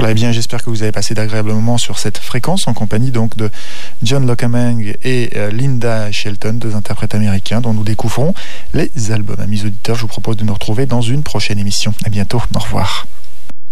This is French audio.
Eh bien, j'espère que vous avez passé d'agréables moments sur cette fréquence en compagnie donc de John Locamang et Linda Shelton, deux interprètes américains dont nous découvrons les albums. Amis auditeurs, je vous propose de nous retrouver dans une prochaine émission. À bientôt. Au revoir.